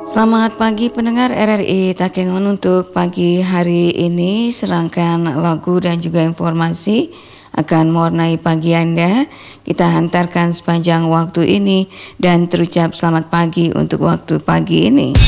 Selamat pagi pendengar RRI Takengon. Untuk pagi hari ini serangkaian lagu dan juga informasi akan mewarnai pagi Anda. Kita hantarkan sepanjang waktu ini dan terucap selamat pagi untuk waktu pagi ini.